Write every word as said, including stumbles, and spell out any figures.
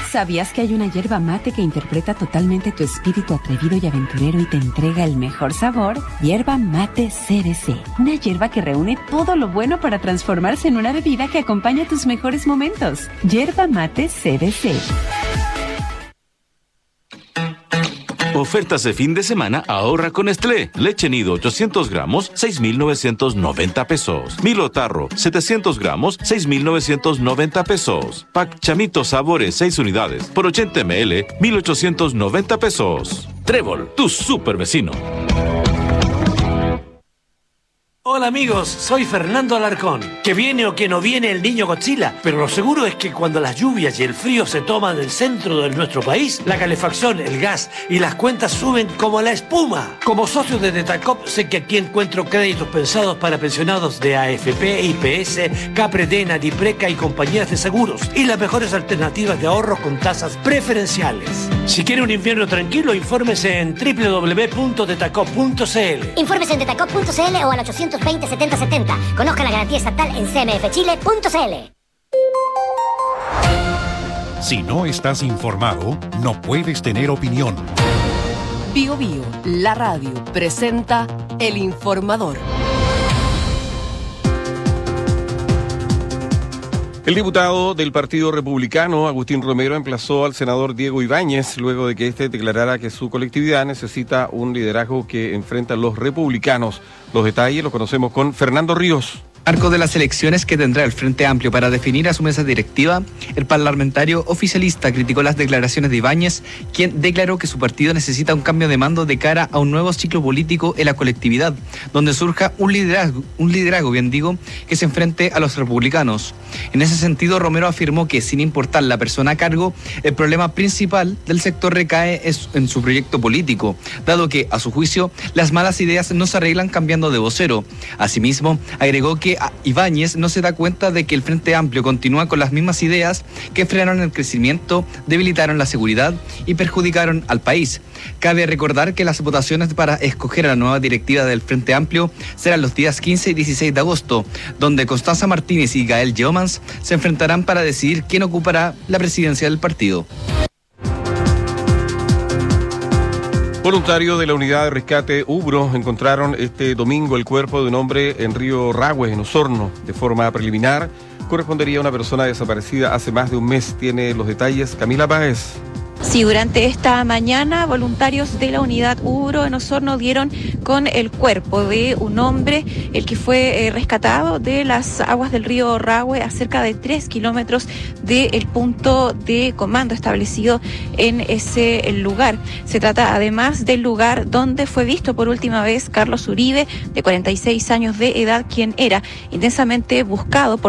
¿Sabías que hay una yerba mate que interpreta totalmente tu espíritu atrevido y aventurero y te entrega el mejor sabor? Yerba Mate C B C. Una yerba que reúne todo lo bueno para transformarse en una bebida que acompaña tus mejores momentos. Yerba Mate C B C. Ofertas de fin de semana, ahorra con Nestlé. Leche nido ochocientos gramos, seis mil novecientos noventa pesos. Milo Tarro, setecientos gramos, seis mil novecientos noventa pesos. Pack Chamito Sabores, seis unidades, por ochenta mililitros, mil ochocientos noventa pesos. Trébol, tu super vecino. Hola amigos, soy Fernando Alarcón. Que viene o que no viene el niño Godzilla, pero lo seguro es que cuando las lluvias y el frío se toman el centro de nuestro país, la calefacción, el gas y las cuentas suben como la espuma. Como socio de Detacop sé que aquí encuentro créditos pensados para pensionados de A F P, I P S, Capredena, Dipreca y compañías de seguros y las mejores alternativas de ahorro con tasas preferenciales. Si quiere un invierno tranquilo, infórmese en doble u doble u doble u punto detacop punto c l. Infórmese en detacop punto c l o al ochocientos veinte setenta setenta. Conozca la garantía estatal en c m f chile punto c l. Si no estás informado, no puedes tener opinión. Bio Bio, la radio, presenta El Informador. El diputado del Partido Republicano, Agustín Romero, emplazó al senador Diego Ibáñez luego de que éste declarara que su colectividad necesita un liderazgo que enfrenta a los republicanos. Los detalles los conocemos con Fernando Ríos. Marco de las elecciones que tendrá el Frente Amplio para definir a su mesa directiva, el parlamentario oficialista criticó las declaraciones de Ibáñez, quien declaró que su partido necesita un cambio de mando de cara a un nuevo ciclo político en la colectividad, donde surja un liderazgo, un liderazgo, bien digo, que se enfrente a los republicanos. En ese sentido, Romero afirmó que, sin importar la persona a cargo, el problema principal del sector recae en su proyecto político, dado que, a su juicio, las malas ideas no se arreglan cambiando de vocero. Asimismo, agregó que Ibáñez no se da cuenta de que el Frente Amplio continúa con las mismas ideas que frenaron el crecimiento, debilitaron la seguridad y perjudicaron al país. Cabe recordar que las votaciones para escoger a la nueva directiva del Frente Amplio serán los días quince y dieciséis de agosto, donde Constanza Martínez y Gael Yeomans se enfrentarán para decidir quién ocupará la presidencia del partido. Voluntarios de la unidad de rescate Ubro encontraron este domingo el cuerpo de un hombre en Río Rahue, en Osorno. De forma preliminar, correspondería a una persona desaparecida hace más de un mes. Tiene los detalles Camila Páez. Sí, durante esta mañana, voluntarios de la unidad Ubro en Osorno dieron con el cuerpo de un hombre, el que fue eh, rescatado de las aguas del río Rahue a cerca de tres kilómetros del punto de comando establecido en ese lugar. Se trata además del lugar donde fue visto por última vez Carlos Uribe, de cuarenta y seis años de edad, quien era intensamente buscado por